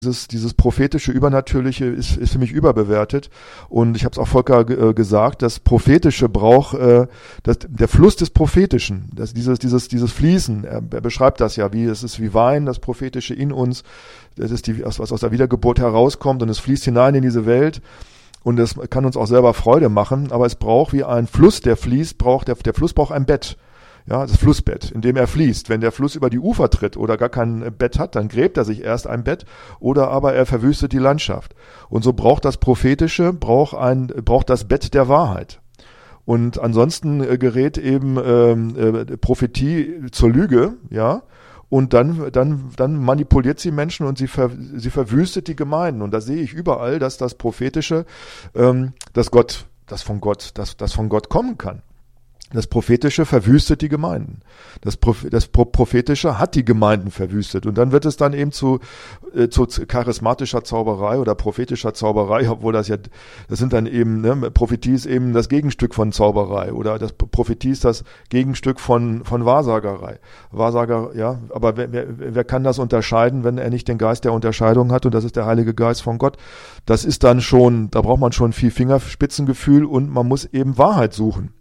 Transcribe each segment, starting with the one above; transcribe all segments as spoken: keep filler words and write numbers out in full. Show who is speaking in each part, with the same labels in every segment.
Speaker 1: Dieses, dieses prophetische, übernatürliche ist, ist für mich überbewertet. Und ich habe es auch Volker äh, gesagt, das Prophetische braucht äh, das, der Fluss des Prophetischen, das, dieses, dieses, dieses Fließen. Er, er beschreibt das ja, wie es ist wie Wein, das Prophetische in uns. Das ist die, was aus der Wiedergeburt herauskommt und es fließt hinein in diese Welt. Und es kann uns auch selber Freude machen, aber es braucht wie ein Fluss, der fließt, braucht der, der Fluss braucht ein Bett. Ja, das Flussbett, in dem er fließt. Wenn der Fluss über die Ufer tritt oder gar kein Bett hat, dann gräbt er sich erst ein Bett oder aber er verwüstet die Landschaft. Und so braucht das Prophetische, braucht ein, braucht das Bett der Wahrheit. Und ansonsten äh, gerät eben ähm, äh, Prophetie zur Lüge, ja. Und dann, dann, dann manipuliert sie Menschen und sie, ver, sie verwüstet die Gemeinden. Und da sehe ich überall, dass das Prophetische, ähm, dass Gott, das von Gott, das, das von Gott kommen kann. Das Prophetische verwüstet die Gemeinden. Das, Proph- das Prophetische hat die Gemeinden verwüstet. Und dann wird es dann eben zu, äh, zu charismatischer Zauberei oder prophetischer Zauberei, obwohl das ja, das sind dann eben, ne, Prophetie ist eben das Gegenstück von Zauberei oder das Prophetie ist das Gegenstück von, von Wahrsagerei. Wahrsager, ja, aber wer, wer, wer kann das unterscheiden, wenn er nicht den Geist der Unterscheidung hat und das ist der Heilige Geist von Gott? Das ist dann schon, da braucht man schon viel Fingerspitzengefühl und man muss eben Wahrheit suchen.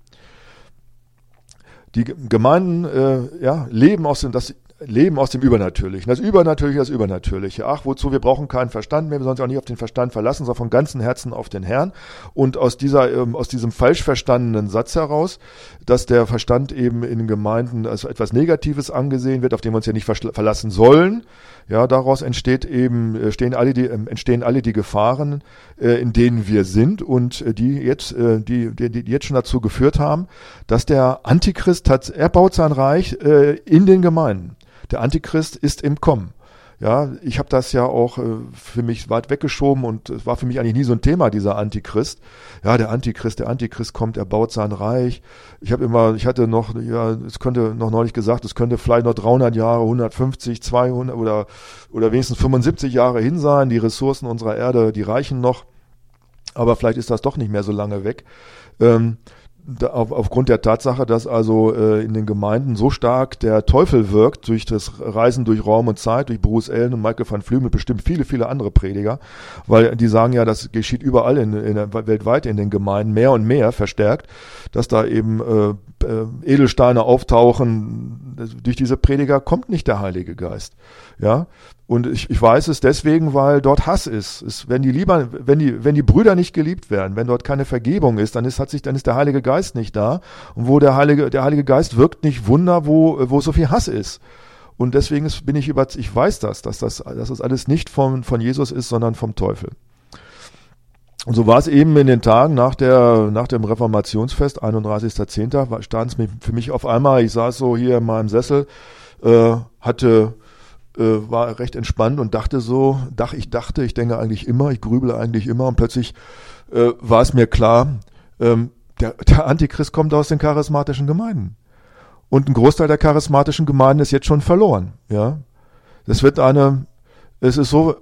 Speaker 1: Die Gemeinden äh, ja, leben aus dem, das Leben aus dem Übernatürlichen. Das Übernatürliche, das Übernatürliche. Ach, wozu? Wir brauchen keinen Verstand mehr. Wir sollen uns auch nicht auf den Verstand verlassen, sondern von ganzem Herzen auf den Herrn. Und aus dieser, ähm, aus diesem falsch verstandenen Satz heraus, dass der Verstand eben in den Gemeinden als etwas Negatives angesehen wird, auf den wir uns ja nicht verschla- verlassen sollen. Ja, daraus entsteht eben, äh, stehen alle die, äh, entstehen alle die Gefahren, äh, in denen wir sind und äh, die jetzt, äh, die, die, die jetzt schon dazu geführt haben, dass der Antichrist hat, er baut sein Reich äh, in den Gemeinden. Der Antichrist ist im Kommen. Ja, ich habe das ja auch äh, für mich weit weggeschoben und es war für mich eigentlich nie so ein Thema, dieser Antichrist. Ja, der Antichrist, der Antichrist kommt, er baut sein Reich. Ich habe immer, ich hatte noch, ja, es könnte noch neulich gesagt, es könnte vielleicht noch dreihundert Jahre, hundertfünfzig, zweihundert oder oder wenigstens fünfundsiebzig Jahre hin sein. Die Ressourcen unserer Erde, die reichen noch, aber vielleicht ist das doch nicht mehr so lange weg. Ähm, Da, auf, aufgrund der Tatsache, dass also äh, in den Gemeinden so stark der Teufel wirkt, durch das Reisen durch Raum und Zeit, durch Bruce Allen und Michael van Flümel, bestimmt viele, viele andere Prediger, weil die sagen ja, das geschieht überall in, in der, weltweit in den Gemeinden, mehr und mehr verstärkt, dass da eben äh, äh, Edelsteine auftauchen. Durch diese Prediger kommt nicht der Heilige Geist. Ja, und ich, ich weiß es deswegen, weil dort Hass ist. Es, wenn die lieber, wenn die, wenn die Brüder nicht geliebt werden, wenn dort keine Vergebung ist, dann ist, hat sich, dann ist der Heilige Geist nicht da. Und wo der Heilige, der Heilige Geist wirkt nicht Wunder, wo, wo so viel Hass ist. Und deswegen ist, bin ich über, ich weiß das, dass das, dass das alles nicht von, von Jesus ist, sondern vom Teufel. Und so war es eben in den Tagen nach der, nach dem Reformationsfest, einunddreißigster zehnter stand es für mich auf einmal, ich saß so hier in meinem Sessel, äh, hatte, äh, war recht entspannt und dachte so, dach, ich dachte, ich denke eigentlich immer, ich grübele eigentlich immer und plötzlich äh, war es mir klar, ähm, der, der Antichrist kommt aus den charismatischen Gemeinden. Und ein Großteil der charismatischen Gemeinden ist jetzt schon verloren, ja. Das wird eine, es ist so,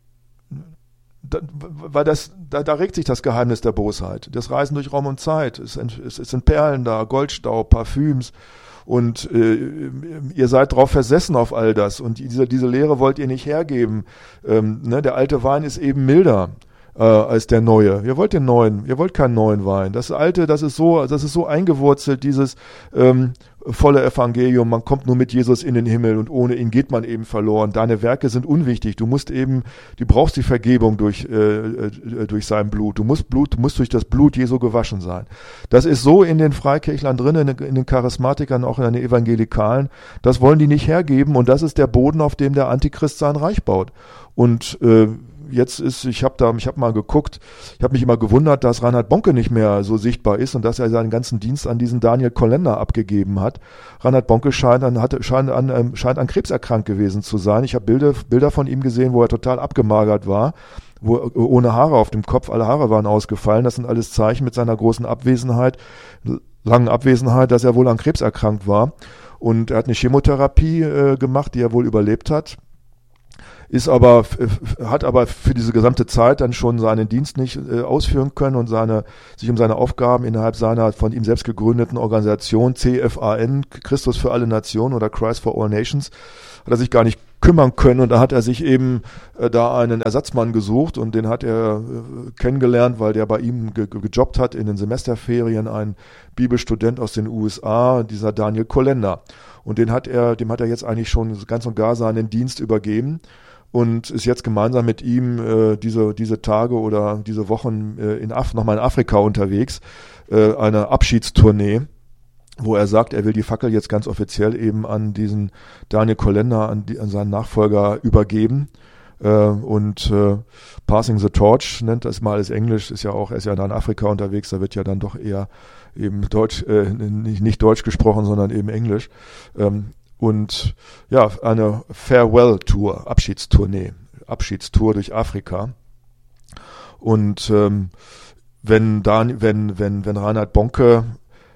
Speaker 1: Da, weil das, da, da regt sich das Geheimnis der Bosheit. Das Reisen durch Raum und Zeit. Es, es, es sind Perlen da, Goldstaub, Parfüms. Und äh, ihr seid drauf versessen auf all das. Und diese, diese Lehre wollt ihr nicht hergeben. Ähm, ne, der alte Wein ist eben milder äh, als der neue. Ihr wollt den neuen, ihr wollt keinen neuen Wein. Das alte, das ist so, das ist so eingewurzelt, dieses ähm, volle Evangelium, man kommt nur mit Jesus in den Himmel und ohne ihn geht man eben verloren. Deine Werke sind unwichtig. Du musst eben, du brauchst die Vergebung durch, äh, durch sein Blut. Du musst Blut, du musst durch das Blut Jesu gewaschen sein. Das ist so in den Freikirchlern drin, in, in den Charismatikern, auch in den Evangelikalen. Das wollen die nicht hergeben und das ist der Boden, auf dem der Antichrist sein Reich baut. Und äh, jetzt ist, ich habe da, ich habe mal geguckt, ich habe mich immer gewundert, dass Reinhard Bonke nicht mehr so sichtbar ist und dass er seinen ganzen Dienst an diesen Daniel Kolender abgegeben hat. Reinhard Bonke scheint an, hatte, scheint an, ähm, scheint an Krebs erkrankt gewesen zu sein. Ich habe Bilder, Bilder von ihm gesehen, wo er total abgemagert war, wo ohne Haare auf dem Kopf, alle Haare waren ausgefallen. Das sind alles Zeichen mit seiner großen Abwesenheit, langen Abwesenheit, dass er wohl an Krebs erkrankt war. Und er hat eine Chemotherapie äh, gemacht, die er wohl überlebt hat. Ist aber, hat aber für diese gesamte Zeit dann schon seinen Dienst nicht äh, ausführen können und seine, sich um seine Aufgaben innerhalb seiner von ihm selbst gegründeten Organisation C F A N, Christus für alle Nationen oder Christ for all Nations, hat er sich gar nicht kümmern können. Und da hat er sich eben äh, da einen Ersatzmann gesucht und den hat er äh, kennengelernt, weil der bei ihm ge- ge- gejobbt hat in den Semesterferien, ein Bibelstudent aus den U S A, dieser Daniel Kolender. Und den hat er, dem hat er jetzt eigentlich schon ganz und gar seinen Dienst übergeben und ist jetzt gemeinsam mit ihm äh, diese diese Tage oder diese Wochen äh, in Af- nochmal in Afrika unterwegs, äh, eine Abschiedstournee, wo er sagt, er will die Fackel jetzt ganz offiziell eben an diesen Daniel Kolender, an, die, an seinen Nachfolger übergeben. Äh, und äh, Passing the Torch nennt das mal alles Englisch, ist ja auch, er ist ja da in Afrika unterwegs, da wird ja dann doch eher eben Deutsch, äh, nicht, nicht Deutsch gesprochen, sondern eben Englisch. Ähm, und ja, eine Farewell-Tour, Abschiedstournee, Abschiedstour durch Afrika. Und ähm, wenn dann, wenn, wenn, wenn Reinhard Bonke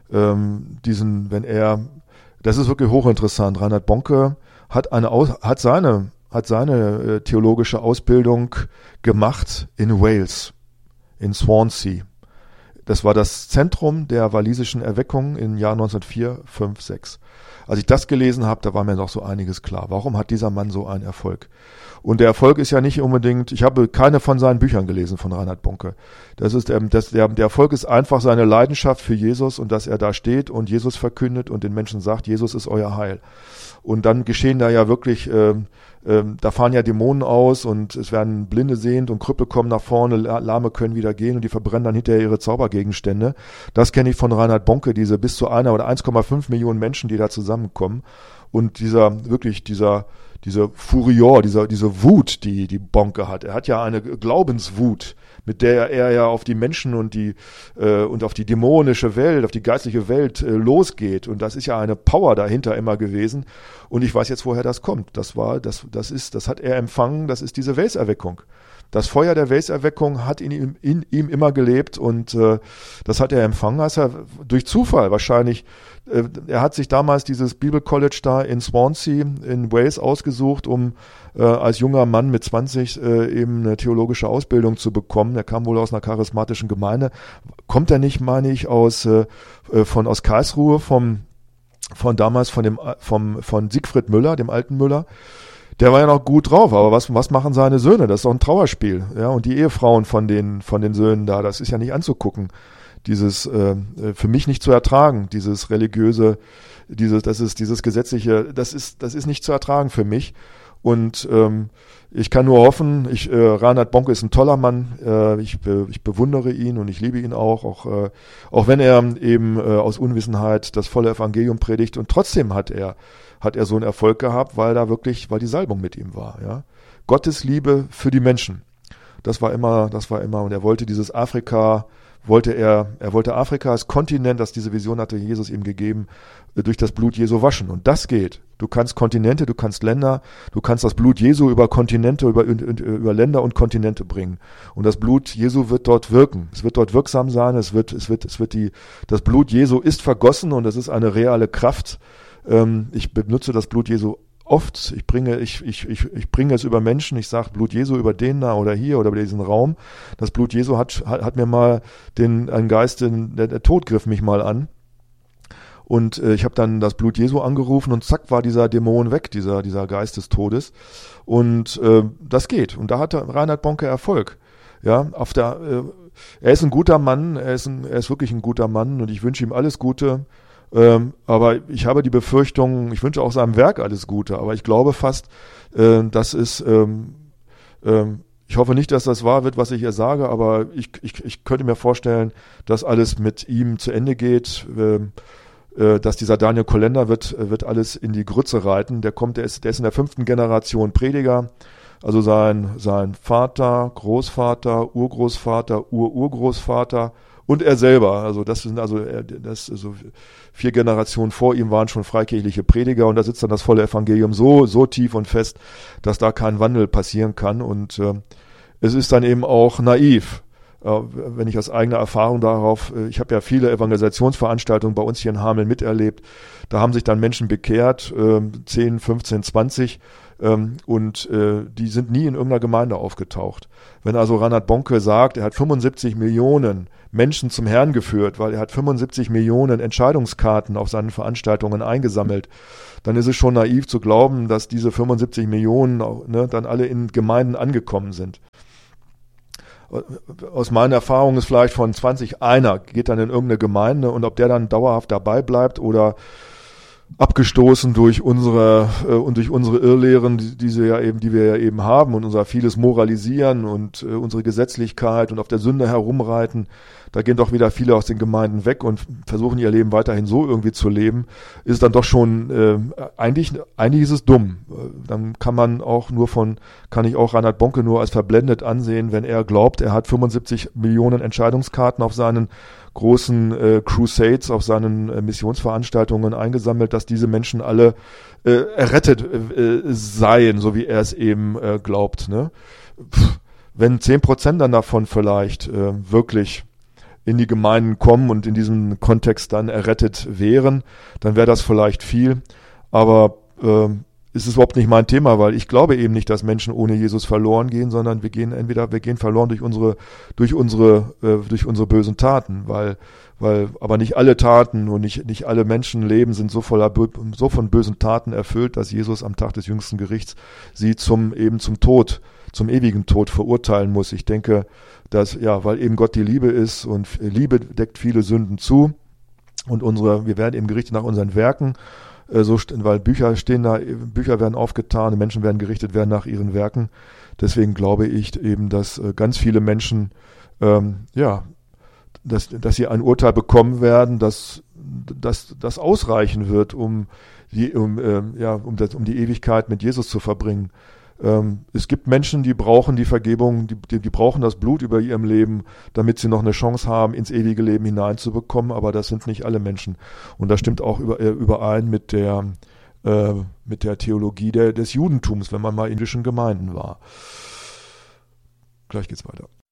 Speaker 1: ähm, diesen, wenn er, das ist wirklich hochinteressant, Reinhard Bonke hat eine Aus, hat seine, hat seine äh, theologische Ausbildung gemacht in Wales, in Swansea. Das war das Zentrum der walisischen Erweckung im Jahr neunzehnhundertvier, fünf, sechs. Als ich das gelesen habe, da war mir noch so einiges klar. Warum hat dieser Mann so einen Erfolg? Und der Erfolg ist ja nicht unbedingt, ich habe keine von seinen Büchern gelesen von Reinhard Bonke. Das ist, ähm, das, der, der Erfolg ist einfach seine Leidenschaft für Jesus und dass er da steht und Jesus verkündet und den Menschen sagt, Jesus ist euer Heil. Und dann geschehen da ja wirklich, ähm, ähm, da fahren ja Dämonen aus und es werden Blinde sehend und Krüppel kommen nach vorne, Lahme können wieder gehen und die verbrennen dann hinterher ihre Zaubergegenstände. Das kenne ich von Reinhard Bonke, diese bis zu einer oder eins Komma fünf Millionen Menschen, die da zusammenkommen. Und dieser, wirklich dieser, diese Furior, dieser, diese Wut, die, die Bonke hat. Er hat ja eine Glaubenswut, mit der er ja auf die Menschen und die, äh, und auf die dämonische Welt, auf die geistliche Welt äh, losgeht. Und das ist ja eine Power dahinter immer gewesen. Und ich weiß jetzt, woher das kommt. Das war, das, das ist, das hat er empfangen, das ist diese Welserweckung. Das Feuer der Welserweckung hat in ihm, in ihm immer gelebt und äh, das hat er empfangen, als er durch Zufall wahrscheinlich, äh, er hat sich damals dieses Bibelcollege da in Swansea in Wales ausgesucht, um äh, als junger Mann mit zwanzig äh, eben eine theologische Ausbildung zu bekommen. Er kam wohl aus einer charismatischen Gemeinde. Kommt er nicht, meine ich, aus äh, von aus Karlsruhe, vom von damals von dem vom von Siegfried Müller, dem alten Müller. Der war ja noch gut drauf, aber was, was machen seine Söhne? Das ist doch ein Trauerspiel. Ja, und die Ehefrauen von den, von den Söhnen da, das ist ja nicht anzugucken. Dieses, äh, für mich nicht zu ertragen, dieses religiöse, dieses, das ist, dieses gesetzliche, das ist, das ist nicht zu ertragen für mich. Und, ähm, ich kann nur hoffen, ich, äh, Reinhard Bonke ist ein toller Mann, äh, ich, be, ich bewundere ihn und ich liebe ihn auch, auch, äh, auch wenn er eben äh, aus Unwissenheit das volle Evangelium predigt und trotzdem hat er hat er so einen Erfolg gehabt, weil da wirklich, weil die Salbung mit ihm war, ja. Gottes Liebe für die Menschen. Das war immer, das war immer, und er wollte dieses Afrika, wollte er, er wollte Afrika als Kontinent, das diese Vision hatte Jesus ihm gegeben, durch das Blut Jesu waschen. Und das geht. Du kannst Kontinente, du kannst Länder, du kannst das Blut Jesu über Kontinente, über, über Länder und Kontinente bringen. Und das Blut Jesu wird dort wirken. Es wird dort wirksam sein. Es wird, es wird, es wird die, das Blut Jesu ist vergossen und es ist eine reale Kraft. Ich benutze das Blut Jesu oft. Ich bringe, ich, ich, ich, ich bringe es über Menschen. Ich sage Blut Jesu über den da oder hier oder über diesen Raum. Das Blut Jesu hat, hat, hat mir mal den, ein Geist, den, der, der Tod griff mich mal an. Und äh, ich habe dann das Blut Jesu angerufen und zack war dieser Dämon weg, dieser, dieser Geist des Todes. Und äh, das geht. Und da hatte Reinhard Bonke Erfolg. Ja, auf der, äh, er ist ein guter Mann. Er ist, ein, er ist wirklich ein guter Mann und ich wünsche ihm alles Gute. Ähm, aber ich habe die Befürchtung, ich wünsche auch seinem Werk alles Gute, aber ich glaube fast, äh, dass es, ähm, ähm, ich hoffe nicht, dass das wahr wird, was ich hier sage, aber ich, ich, ich könnte mir vorstellen, dass alles mit ihm zu Ende geht, äh, äh, dass dieser Daniel Kolender wird, wird alles in die Grütze reiten. Der kommt, der ist, der ist in der fünften Generation Prediger. Also sein, sein Vater, Großvater, Urgroßvater, Ururgroßvater und er selber. Also das sind also, das, also vier Generationen vor ihm waren schon freikirchliche Prediger und da sitzt dann das volle Evangelium so, so tief und fest, dass da kein Wandel passieren kann. Und äh, es ist dann eben auch naiv, äh, wenn ich aus eigener Erfahrung darauf, äh, ich habe ja viele Evangelisationsveranstaltungen bei uns hier in Hameln miterlebt, da haben sich dann Menschen bekehrt, äh, zehn, fünfzehn, zwanzig ähm, und äh, die sind nie in irgendeiner Gemeinde aufgetaucht. Wenn also Reinhard Bonke sagt, er hat fünfundsiebzig Millionen Menschen zum Herrn geführt, weil er hat fünfundsiebzig Millionen Entscheidungskarten auf seinen Veranstaltungen eingesammelt, dann ist es schon naiv zu glauben, dass diese fünfundsiebzig Millionen ne, dann alle in Gemeinden angekommen sind. Aus meiner Erfahrung ist vielleicht von zwanzig einer geht dann in irgendeine Gemeinde und ob der dann dauerhaft dabei bleibt oder abgestoßen durch unsere äh, und durch unsere Irrlehren, die, diese ja eben, die wir ja eben haben und unser vieles Moralisieren und äh, unsere Gesetzlichkeit und auf der Sünde herumreiten, da gehen doch wieder viele aus den Gemeinden weg und versuchen ihr Leben weiterhin so irgendwie zu leben, ist dann doch schon äh, eigentlich eigentlich ist es dumm. Dann kann man auch nur von kann ich auch Reinhard Bonke nur als verblendet ansehen, wenn er glaubt, er hat fünfundsiebzig Millionen Entscheidungskarten auf seinen großen äh, Crusades, auf seinen äh, Missionsveranstaltungen eingesammelt, dass diese Menschen alle äh, errettet äh, seien, so wie er es eben äh, glaubt. Ne? Pff, wenn zehn Prozent dann davon vielleicht äh, wirklich in die Gemeinden kommen und in diesem Kontext dann errettet wären, dann wäre das vielleicht viel. Aber äh, ist es überhaupt nicht mein Thema, weil ich glaube eben nicht, dass Menschen ohne Jesus verloren gehen, sondern wir gehen entweder wir gehen verloren durch unsere durch unsere äh, durch unsere bösen Taten, weil weil aber nicht alle Taten und nicht nicht alle Menschenleben sind so voller so von bösen Taten erfüllt, dass Jesus am Tag des jüngsten Gerichts sie zum eben zum Tod, zum ewigen Tod verurteilen muss. Ich denke, dass ja, weil eben Gott die Liebe ist und Liebe deckt viele Sünden zu und unsere wir werden eben gerichtet nach unseren Werken. So, weil Bücher stehen da, Bücher werden aufgetan, Menschen werden gerichtet werden nach ihren Werken. Deswegen glaube ich eben, dass ganz viele Menschen, ähm, ja, dass, dass sie ein Urteil bekommen werden, dass, dass das ausreichen wird, um die, um, ähm, ja, um, das, um die Ewigkeit mit Jesus zu verbringen. Ähm, es gibt Menschen, die brauchen die Vergebung, die, die, die brauchen das Blut über ihrem Leben, damit sie noch eine Chance haben, ins ewige Leben hineinzubekommen, aber das sind nicht alle Menschen. Und das stimmt auch über, äh, überein mit der, äh, mit der Theologie der, des Judentums, wenn man mal in indischen Gemeinden war. Gleich geht's weiter.